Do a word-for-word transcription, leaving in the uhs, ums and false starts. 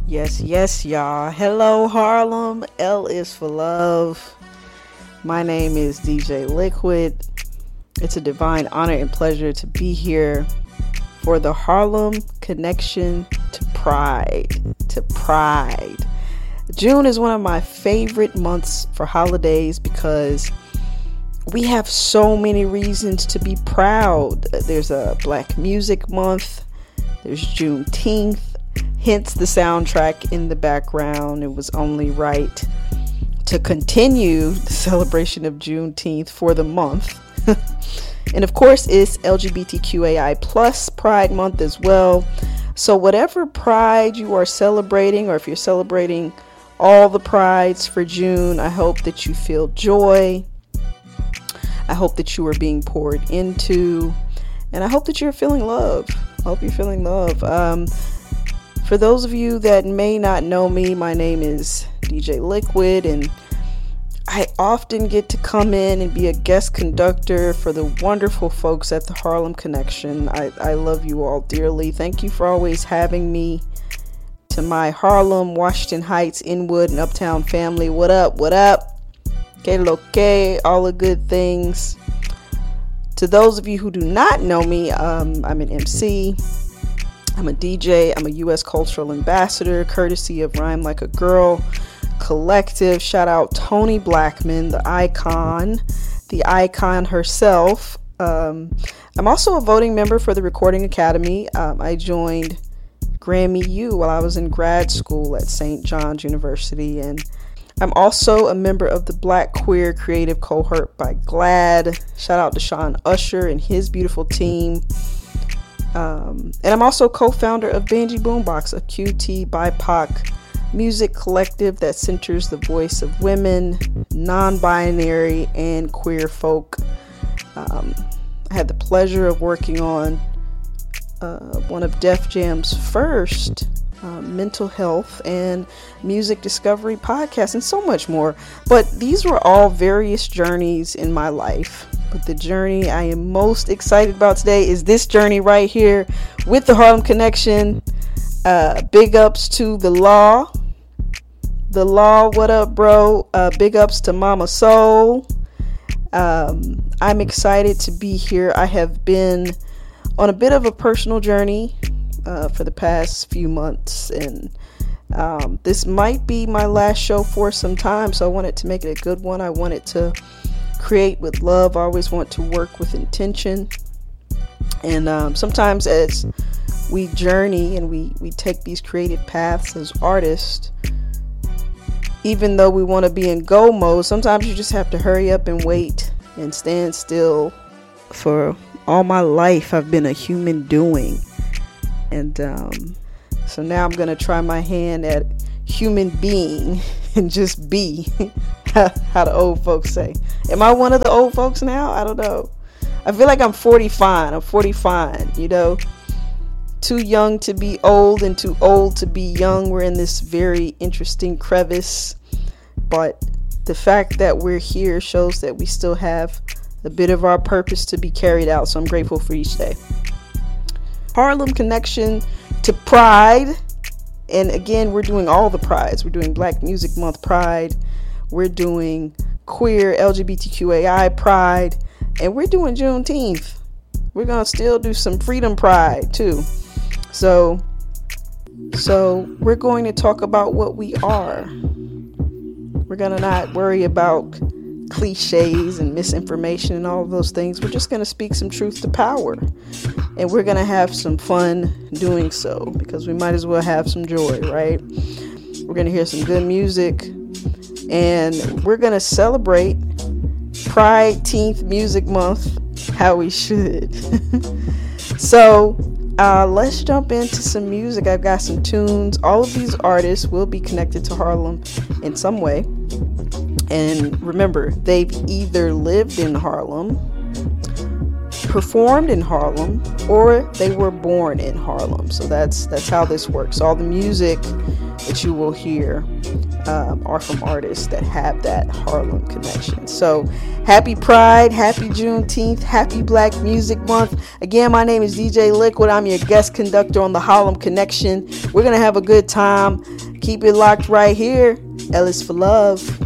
Yes, yes, y'all. Hello, Harlem. L is for love. My name is D J Liquid. It's a divine honor and pleasure to be here for the Harlem Connection to Pride. To Pride. June is one of my favorite months for holidays because we have so many reasons to be proud. There's a Black Music Month. There's Juneteenth. Hence the soundtrack in the background. It was only right to continue the celebration of Juneteenth for the month. And of course, it's L G B T Q A I plus Pride Month as well. So whatever pride you are celebrating, or if you're celebrating all the prides for June, I hope that you feel joy. I hope that you are being poured into. And I hope that you're feeling love. I hope you're feeling love. Um, For those of you that may not know me, my name is D J Liquid, and I often get to come in and be a guest conductor for the wonderful folks at the Harlem Connection. I, I love you all dearly. Thank you for always having me. To my Harlem, Washington Heights, Inwood, and Uptown family, what up, what up? Que lo que, all the good things. To those of you who do not know me, um, I'm an M C. I'm a D J. I'm a U S cultural ambassador, courtesy of Rhyme Like a Girl Collective. Shout out Toni Blackman, the icon, the icon herself. Um, I'm also a voting member for the Recording Academy. Um, I joined Grammy U while I was in grad school at Saint John's University. And I'm also a member of the Black Queer Creative Cohort by GLAAD. Shout out to Sean Usher and his beautiful team. Um, and I'm also co-founder of Benji Boombox, a Q T B I P O C music collective that centers the voice of women, non-binary, and queer folk. Um, I had the pleasure of working on uh, one of Def Jam's first uh, mental health and music discovery podcasts, and so much more. But these were all various journeys in my life. But the journey I am most excited about today is this journey right here with the Harlem Connection. Uh, big ups to the Law. The Law, what up, bro? Uh, big ups to Mama Soul. Um, I'm excited to be here. I have been on a bit of a personal journey uh, for the past few months, and um, this might be my last show for some time, so I wanted to make it a good one. I wanted to create with love. I always want to work with intention. And um, sometimes as we journey and we, we take these creative paths as artists, even though we want to be in go mode, sometimes you just have to hurry up and wait and stand still. For all my life, I've been a human doing. And um, so now I'm going to try my hand at human being and just be. How the old folks say. Am I one of the old folks now? I don't know. I feel like I'm forty fine. I'm forty fine, you know. Too young to be old and too old to be young. We're in this very interesting crevice. But the fact that we're here shows that we still have a bit of our purpose to be carried out. So I'm grateful for each day. Harlem Connection to Pride. And again, we're doing all the prides. We're doing Black Music Month Pride. We're doing queer L G B T Q A I Pride, and we're doing Juneteenth. We're gonna still do some Freedom Pride too. So, so we're going to talk about what we are. We're gonna not worry about cliches and misinformation and all of those things. We're just gonna speak some truth to power, and we're gonna have some fun doing so because we might as well have some joy, right? We're gonna hear some good music. And we're going to celebrate Pride-teenth Music Month how we should. So uh, let's jump into some music. I've got some tunes. All of these artists will be connected to Harlem in some way. And remember, they've either lived in Harlem, performed in Harlem, or they were born in Harlem. So that's that's how this works. All the music that you will hear um, are from artists that have that Harlem connection. So happy Pride, happy Juneteenth, happy Black Music Month. Again, my name is D J Liquid. I'm your guest conductor on the Harlem Connection. We're going to have a good time. Keep it locked right here. L is for love.